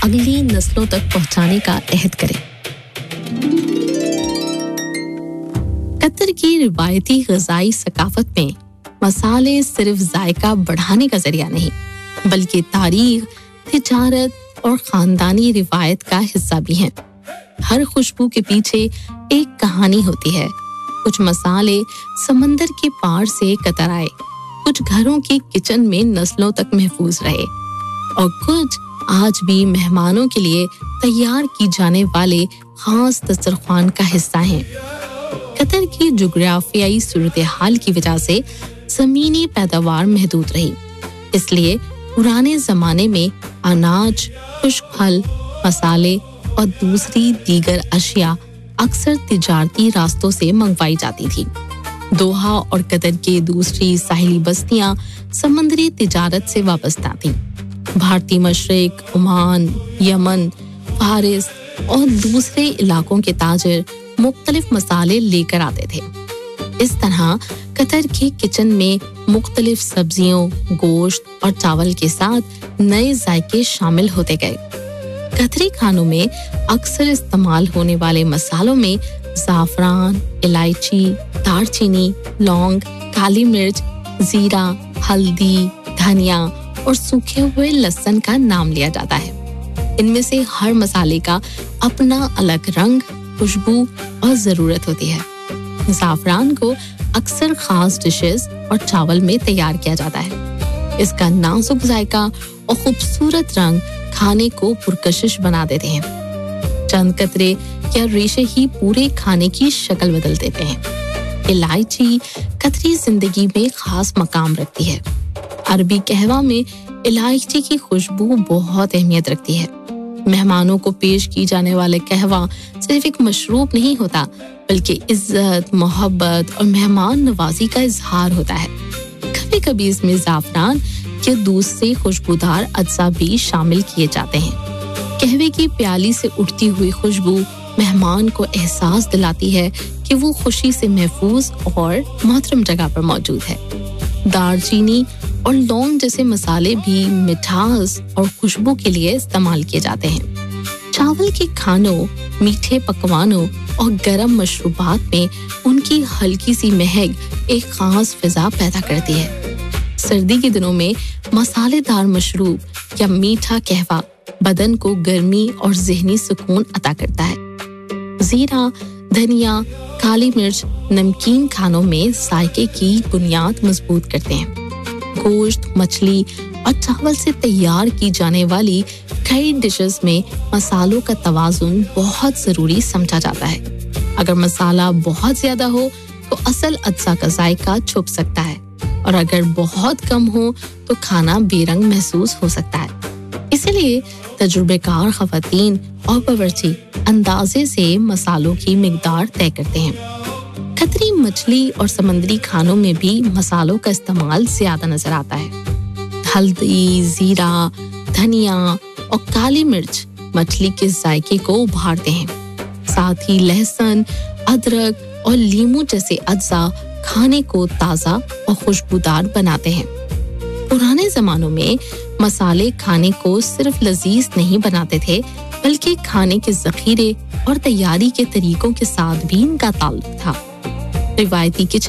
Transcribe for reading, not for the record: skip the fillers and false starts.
अगली नस्लों तक पहुंचाने का अहद करें। कतर की रिवायती ग़िज़ाई सकाफत में मसाले सिर्फ जायका बढ़ाने का जरिया नहीं, बल्कि तारीख, तिजारत और खानदानी रिवायत का हिस्सा भी हैं। हर खुशबू के पीछे एक कहानी होती है। कुछ मसाले समंदर के पार से कतर आए, कुछ घरों के किचन में नस्लों तक महफूज रहे और कुछ आज भी मेहमानों के लिए तैयार की जाने वाले खास दस्तरखान का हिस्सा हैं। कतर की जुग्राफियाई सूरत हाल की वजह से ज़मीनी पैदावार महदूद रही, इसलिए पुराने ज़माने में अनाज, खुश्क फल, मसाले और दूसरी दीगर अशिया अक्सर तिजारती रास्तों से मंगवाई जाती थी। दोहा और कतर के दूसरी साहिली बस्तियां समंदरी तिजारत से वाबस्ता थीं। भारतीय मशरिक, ओमान, यमन, फारिस और दूसरे इलाकों के ताजिर मुख्तलिफ मसाले लेकर आते थे। इस तरह कतर के किचन में मुख्तलिफ सब्जियों, गोश्त और चावल के साथ नए जायके शामिल होते गए। कतरी खानों में अक्सर इस्तेमाल होने वाले मसालों में ज़ाफ़रान, इलायची, दालचीनी, लौंग, काली मिर्च, जीरा, हल्दी, धनिया और सूखे हुए लहसुन का नाम लिया जाता है। इनमें से हर मसाले का अपना अलग रंग, खुशबू और ज़रूरत होती है। ज़ाफ़रान को अक्सर खास डिशेस और चावल में तैयार किया जाता है। इसका नाजुक जायका और खूबसूरत रंग खाने को पुरकशिश बना देते हैं। चंद कतरे या रेशे ही पूरे खाने की शक्ल बदल देते हैं। इलायची कतरी जिंदगी में खास मकाम रखती है। अरबी कहवा में इलायची की खुशबू बहुत अहमियत रखती है। मेहमानों को पेश की जाने वाले कहवा सिर्फ एक मशरूब नहीं होता, बल्कि इज्जत, मोहब्बत और मेहमान नवाजी का इजहार होता है। कभी कभी इसमें ज़ाफ़रान के दूसरे खुशबूदार अज्जा भी शामिल किए जाते हैं। कहवे की प्याली से उठती हुई खुशबू मेहमान को एहसास दिलाती है कि वो खुशी से महफूज और मोहतरम जगह पर मौजूद है। दालचीनी और लौंग जैसे मसाले भी मिठास और खुशबू के लिए इस्तेमाल किए जाते हैं। चावल के खानों, मीठे पकवानों और गरम मशरूबात में उनकी हल्की सी महक एक खास फिजा पैदा करती है। सर्दी के दिनों में मसालेदार मशरूब या मीठा कहवा बदन को गर्मी और ज़हनी सुकून अता करता है। जीरा, धनिया, काली मिर्च नमकीन खानों में जायके की बुनियाद मजबूत करते हैं। गोश्त, मछली और चावल से तैयार की जाने वाली कई डिशेस में मसालों का तवाज़ुन बहुत ज़रूरी समझा जाता है। अगर मसाला बहुत ज़्यादा हो तो असल अज्जा का जायका छुप सकता है, और अगर बहुत कम हो तो खाना बेरंग महसूस हो सकता है। इसलिए तजुर्बेकार ख़वातीन और बावर्ची अंदाजे से मसालों की मिकदार तय करते हैं। कतरी मछली और समंदरी खानों में भी मसालों का इस्तेमाल ज्यादा नजर आता है। हल्दी, जीरा, धनिया और काली मिर्च मछली के जायके को उभारते हैं। साथ ही लहसुन, अदरक और लीमू जैसे अज्जा खाने को ताज़ा और खुशबूदार बनाते हैं। पुराने जमानों में मसाले खाने को सिर्फ लजीज नहीं बनाते थे, बल्कि खाने के ज़ख़ीरे और तैयारी के तरीकों के साथ भी इनका ताल्लुक था। रिवायती किचन